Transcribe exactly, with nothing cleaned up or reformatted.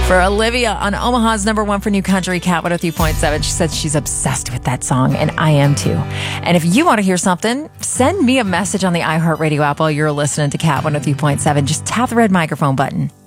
For Olivia on Omaha's number one for new country, Cat one oh three point seven. She said she's obsessed with that song, and I am too. And if you want to hear something, send me a message on the iHeartRadio app while you're listening to Cat one oh three point seven. Just tap the red microphone button.